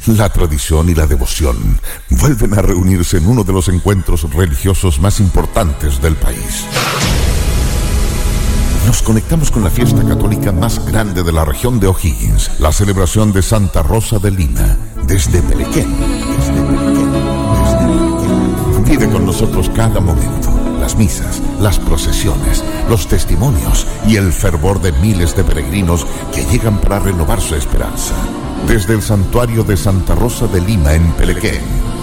La tradición y la devoción vuelven a reunirse en uno de los encuentros religiosos más importantes del país. Nos conectamos con la fiesta católica más grande de la región de O'Higgins, la celebración de Santa Rosa de Lima, desde Pelequén. Vive con nosotros cada momento, las misas, las procesiones, los testimonios y el fervor de miles de peregrinos que llegan para renovar su esperanza. Desde el santuario de Santa Rosa de Lima en Pelequén,